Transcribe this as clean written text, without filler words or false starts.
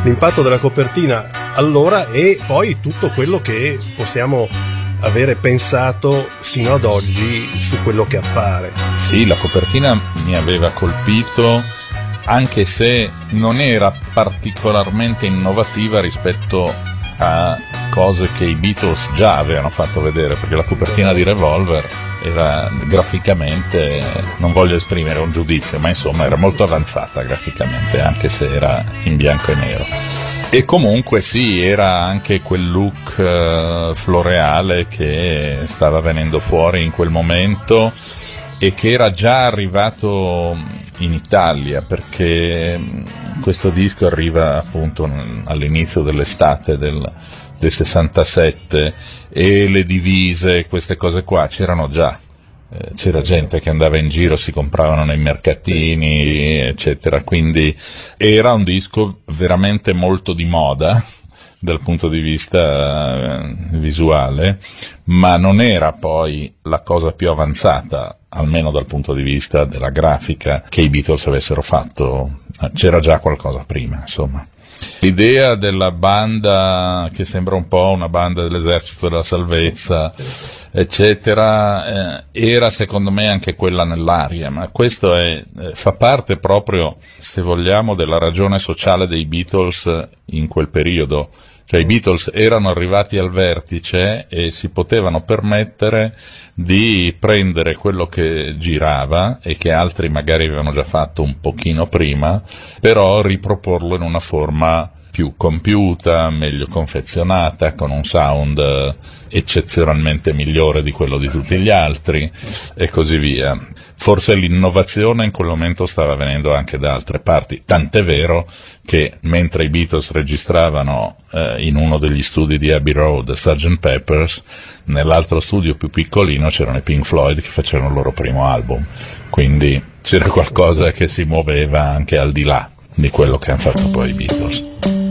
l'impatto della copertina allora e poi tutto quello che possiamo avere pensato sino ad oggi su quello che appare. Sì, la copertina mi aveva colpito, anche se non era particolarmente innovativa rispetto a cose che i Beatles già avevano fatto vedere, perché la copertina di Revolver era graficamente, non voglio esprimere un giudizio, ma insomma era molto avanzata graficamente, anche se era in bianco e nero. E comunque sì, era anche quel look floreale che stava venendo fuori in quel momento e che era già arrivato in Italia, perché questo disco arriva appunto all'inizio dell'estate del 67 e le divise, queste cose qua c'erano già. C'era gente che andava in giro, si compravano nei mercatini, eccetera, quindi era un disco veramente molto di moda dal punto di vista visuale, ma non era poi la cosa più avanzata, almeno dal punto di vista della grafica, che i Beatles avessero fatto. C'era già qualcosa prima, insomma. L'idea della banda che sembra un po' una banda dell'esercito della salvezza, eccetera, era secondo me anche quella nell'aria, ma questo fa parte proprio, se vogliamo, della ragione sociale dei Beatles in quel periodo. Cioè i Beatles erano arrivati al vertice e si potevano permettere di prendere quello che girava e che altri magari avevano già fatto un pochino prima, però riproporlo in una forma più compiuta, meglio confezionata, con un sound eccezionalmente migliore di quello di tutti gli altri e così via. Forse l'innovazione in quel momento stava venendo anche da altre parti, tant'è vero che mentre i Beatles registravano in uno degli studi di Abbey Road Sgt. Pepper's, nell'altro studio più piccolino c'erano i Pink Floyd che facevano il loro primo album, quindi c'era qualcosa che si muoveva anche al di là di quello che hanno fatto poi i Beatles.